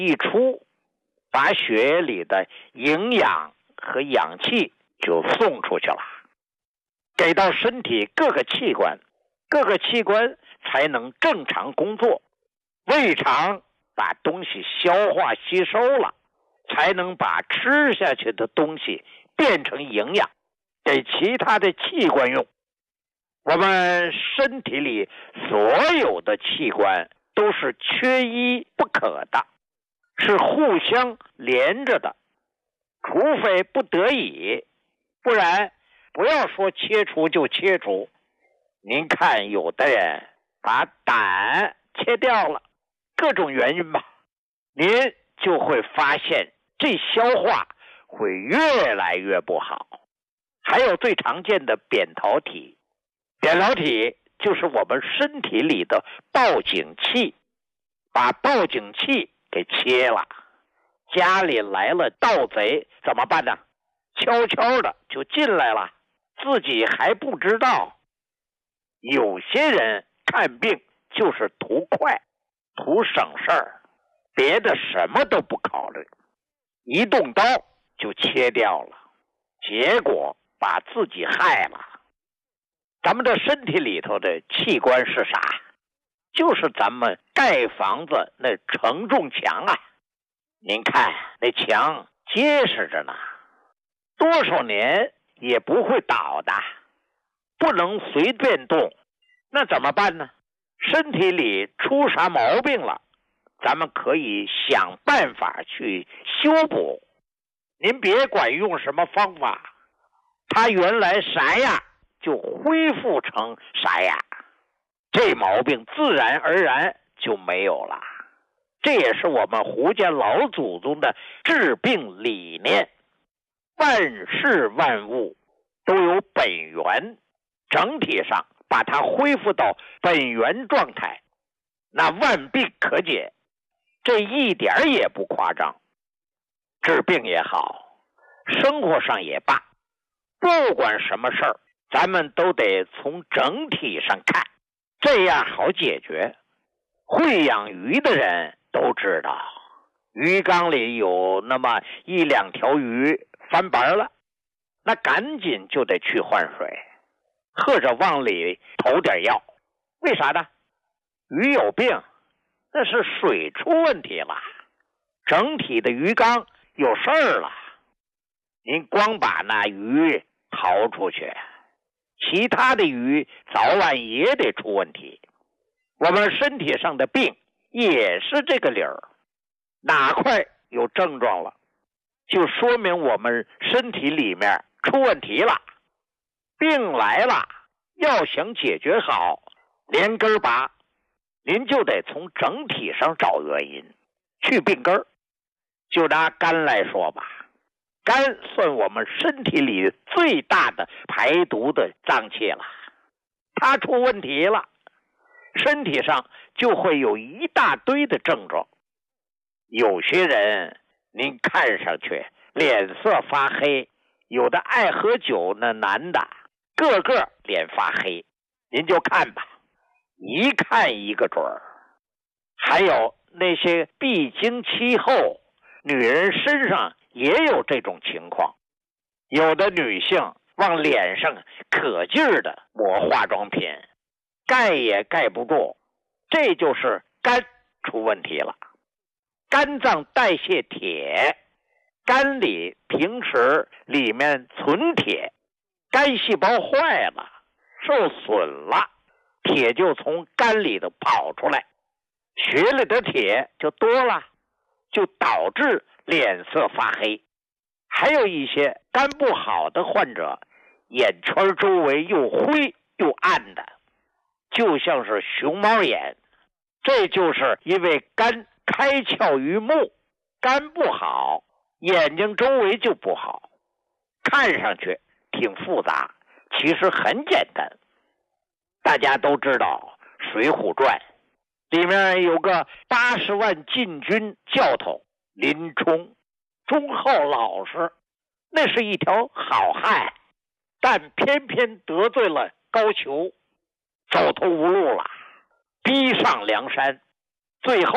一出，把血液里的营养和氧气就送出去了，给到身体各个器官，各个器官才能正常工作。胃肠把东西消化吸收了，才能把吃下去的东西变成营养，给其他的器官用。我们身体里所有的器官都是缺一不可的，是互相连着的，除非不得已，不然不要说切除就切除。您看有的人把胆切掉了，各种原因吧，您就会发现这消化会越来越不好。还有最常见的扁桃体，扁桃体就是我们身体里的报警器，把报警器给切了，家里来了盗贼怎么办呢？悄悄的就进来了，自己还不知道。有些人看病就是图快，图省事儿，别的什么都不考虑，一动刀就切掉了，结果把自己害了。咱们的身体里头的器官是啥？就是咱们盖房子那承重墙啊。您看那墙结实着呢，多少年也不会倒的，不能随便动。那怎么办呢？身体里出啥毛病了，咱们可以想办法去修补。您别管用什么方法，它原来啥样就恢复成啥样，这毛病自然而然就没有了。这也是我们胡家老祖宗的治病理念。万事万物都有本源，整体上把它恢复到本源状态，那万病可解，这一点也不夸张。治病也好，生活上也罢，不管什么事儿，咱们都得从整体上看，这样好解决。会养鱼的人都知道，鱼缸里有那么一两条鱼翻白了，那赶紧就得去换水，或者往里投点药。为啥呢？鱼有病，那是水出问题了，整体的鱼缸有事儿了。您光把那鱼逃出去，其他的鱼早晚也得出问题。我们身体上的病也是这个理儿，哪块有症状了，就说明我们身体里面出问题了。病来了，要想解决好，连根拔，您就得从整体上找原因，去病根儿。就拿肝来说吧，肝算我们身体里最大的排毒的脏器了，它出问题了，身体上就会有一大堆的症状。有些人您看上去脸色发黑，有的爱喝酒那男的个个脸发黑，您就看吧，一看一个准儿。还有那些闭经期后，女人身上也有这种情况，有的女性往脸上可劲儿的抹化妆品，盖也盖不住，这就是肝出问题了。肝脏代谢铁，肝里平时里面存铁，肝细胞坏了，受损了，铁就从肝里头跑出来，血里的铁就多了，就导致脸色发黑。还有一些肝不好的患者，眼圈周围又灰又暗的，就像是熊猫眼，这就是因为肝开窍于目，肝不好，眼睛周围就不好。看上去挺复杂，其实很简单。大家都知道《水浒传》里面有个80万禁军教头林冲，忠厚老实，那是一条好汉，但偏偏得罪了高俅，走投无路了，逼上梁山，最后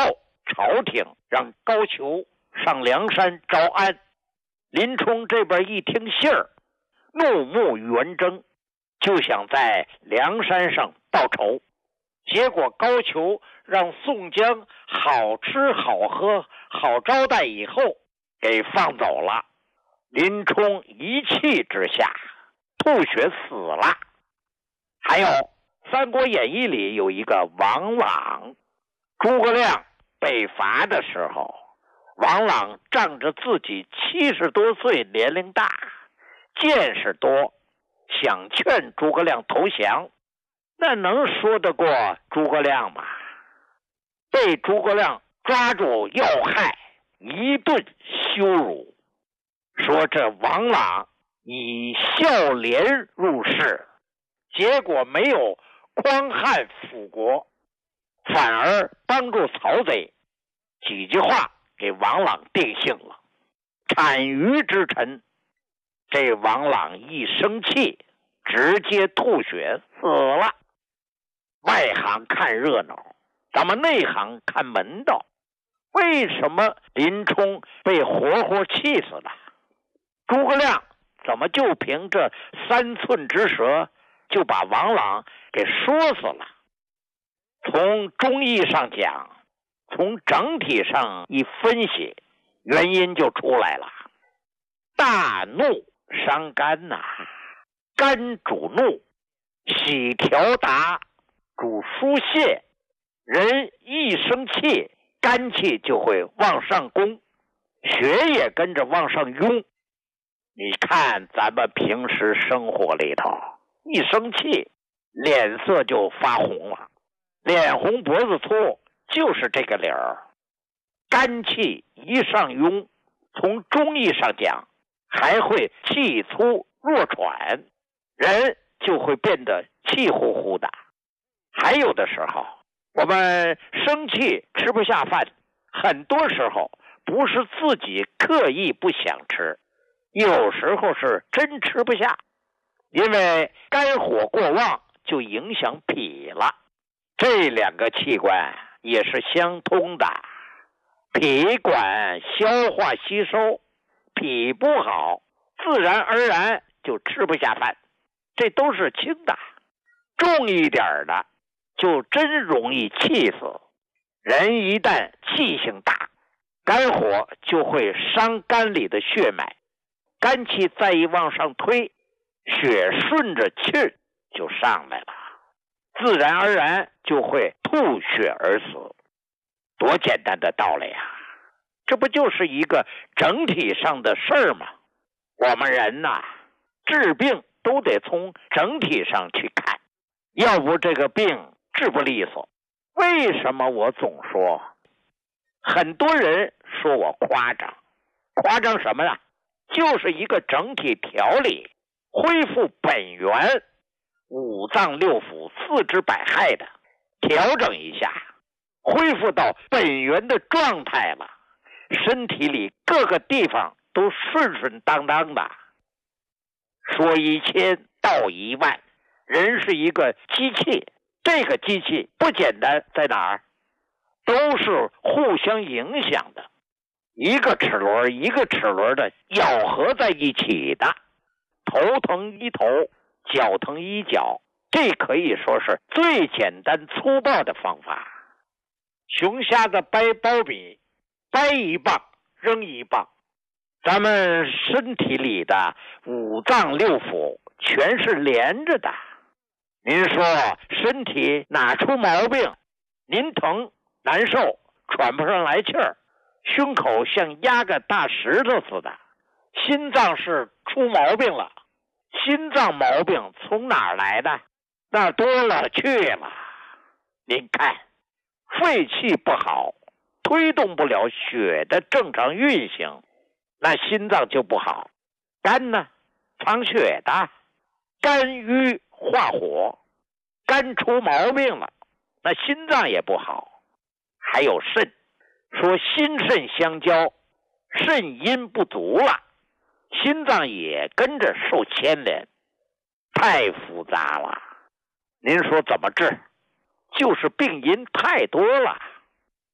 朝廷让高俅上梁山招安。林冲这边一听信儿，怒目圆睁，就想在梁山上报仇。结果高俅让宋江好吃好喝好招待以后给放走了。林冲一气之下吐血死了。还有《三国演义》里有一个王朗，诸葛亮被罚的时候，王朗仗着自己70多岁年龄大，见识多，想劝诸葛亮投降，那能说得过诸葛亮吗？被诸葛亮抓住要害，一顿羞辱，说这王朗以孝廉入仕，结果没有匡汉辅国，反而帮助曹贼。几句话给王朗定性了。产于之臣，这王朗一生气，直接吐血死了。外行看热闹，咱们内行看门道。为什么林冲被活活气死了？诸葛亮怎么就凭这3寸之舌就把王朗给说死了？从中义上讲，从整体上一分析，原因就出来了。大怒伤肝呐，肝主怒，喜调达主疏泄，人一生气，肝气就会往上攻，血也跟着往上涌。你看咱们平时生活里头，一生气脸色就发红了，脸红脖子粗，就是这个理儿。肝气一上涌，从中医上讲，还会气粗弱喘，人就会变得气呼呼的。还有的时候，我们生气吃不下饭，很多时候不是自己刻意不想吃，有时候是真吃不下，因为肝火过旺就影响脾了。这2个器官也是相通的，脾管消化吸收，脾不好，自然而然就吃不下饭。这都是轻的，重一点的就真容易气死。人一旦气性大，肝火就会伤肝里的血脉，肝气再一往上推，血顺着气就上来了，自然而然就会吐血而死。多简单的道理啊，这不就是一个整体上的事儿吗？我们人呐，治病都得从整体上去看，要不这个病治不利索。为什么我总说，很多人说我夸张，夸张什么呢？就是一个整体调理，恢复本源，五脏六腑四肢百骸的调整一下，恢复到本源的状态了，身体里各个地方都顺顺当当的。说1000道10000，人是一个机器，这个机器不简单在哪儿？都是互相影响的，一个齿轮一个齿轮的咬合在一起的。头疼医头，脚疼医脚，这可以说是最简单粗暴的方法。熊瞎子掰苞米，掰一棒扔一棒，咱们身体里的五脏六腑全是连着的。您说身体哪出毛病，您疼难受，喘不上来气儿，胸口像压个大石头似的，心脏是出毛病了。心脏毛病从哪儿来的？那多了去了。您看，肺气不好，推动不了血的正常运行，那心脏就不好。肝呢，藏血的，肝郁化火，肝出毛病了，那心脏也不好。还有肾，说心肾相交，肾阴不足了，心脏也跟着受牵连，太复杂了。您说怎么治？就是病因太多了。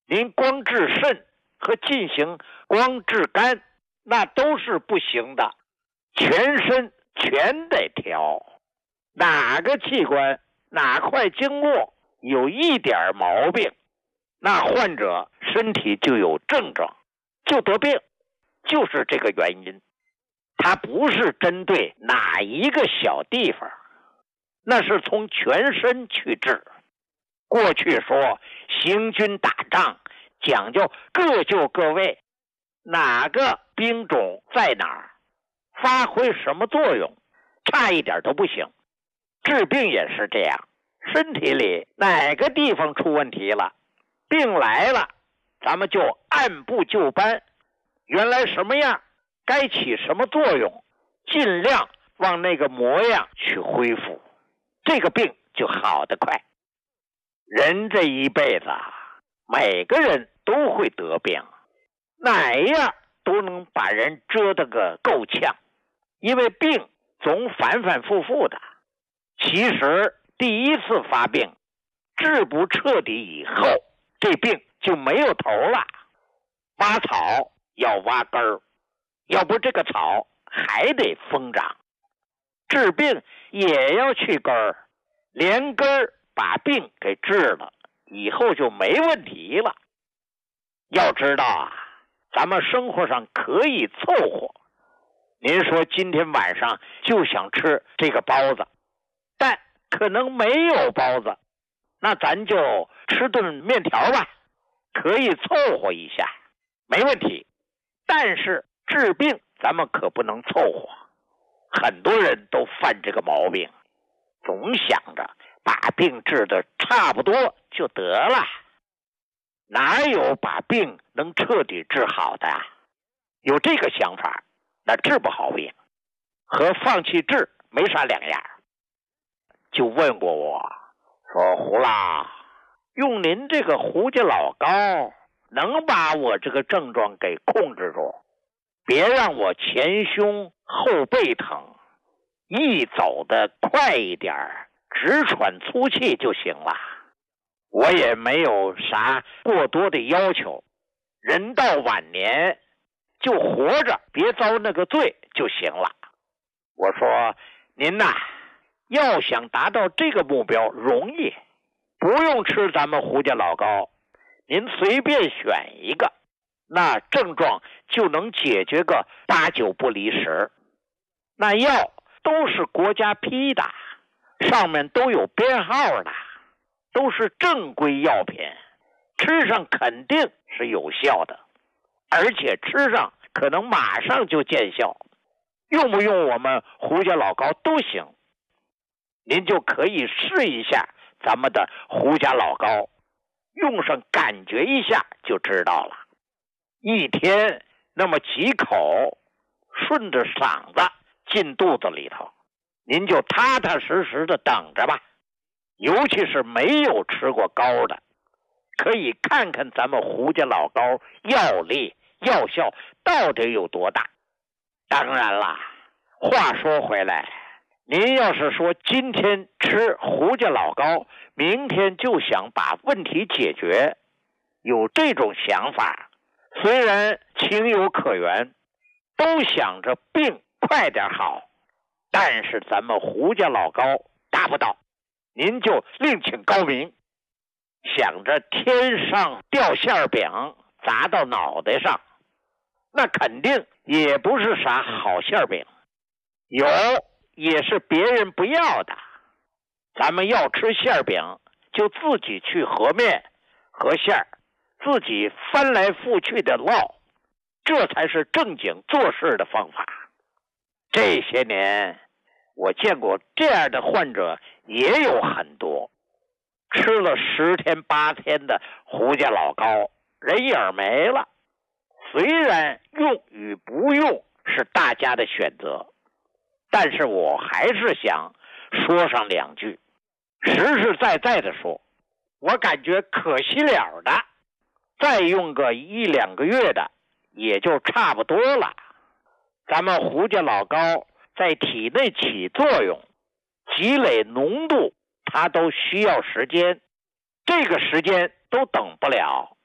您光治肾和进行光治肝，那都是不行的，全身全得调。哪个器官哪块经络有一点毛病，那患者身体就有症状，就得病，就是这个原因。它不是针对哪一个小地方，那是从全身去治。过去说行军打仗讲究各就各位，哪个兵种在哪儿，发挥什么作用，差一点都不行。治病也是这样，身体里哪个地方出问题了，病来了，咱们就按部就班，原来什么样该起什么作用，尽量往那个模样去恢复，这个病就好得快。人这一辈子每个人都会得病，哪样都能把人折腾个够呛，因为病总反反复复的。其实第一次发病治不彻底以后，这病就没有头了。挖草要挖根儿，要不这个草还得疯长。治病也要去根儿，连根儿把病给治了，以后就没问题了。要知道啊，咱们生活上可以凑合。您说今天晚上就想吃这个包子，但可能没有包子，那咱就吃顿面条吧，可以凑合一下，没问题。但是治病咱们可不能凑合，很多人都犯这个毛病，总想着把病治得差不多就得了，哪有把病能彻底治好的？有这个想法，那治不好病，和放弃治没啥两样。就问过我说，胡老，用您这个胡家老膏能把我这个症状给控制住，别让我前胸后背疼，一走得快一点，直喘粗气就行了。我也没有啥过多的要求，人到晚年就活着，别遭那个罪就行了。我说您呐，要想达到这个目标容易，不用吃咱们胡家老膏，您随便选一个，那症状就能解决个8、9不离10。那药都是国家批的，上面都有编号的，都是正规药品，吃上肯定是有效的，而且吃上可能马上就见效，用不用我们胡家老膏都行。您就可以试一下咱们的胡家老膏，用上感觉一下就知道了。一天那么几口，顺着嗓子进肚子里头，您就踏踏实实的等着吧。尤其是没有吃过膏的，可以看看咱们胡家老膏药力药效到底有多大。当然了，话说回来，您要是说今天吃胡家老膏，明天就想把问题解决，有这种想法，虽然情有可原，都想着病快点好，但是咱们胡家老膏达不到，您就另请高明。想着天上掉馅饼砸到脑袋上，那肯定也不是啥好馅饼，有也是别人不要的。咱们要吃馅饼，就自己去和面和馅，自己翻来覆去的烙，这才是正经做事的方法。这些年我见过这样的患者也有很多，吃了10天8天的胡家老膏，人影没了。虽然用与不用是大家的选择，但是我还是想说上2句，实实在在的说，我感觉可惜了的，再用个1、2个月的也就差不多了。咱们胡家老膏在体内起作用，积累浓度，它都需要时间，这个时间都等不了，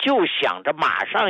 就想着马上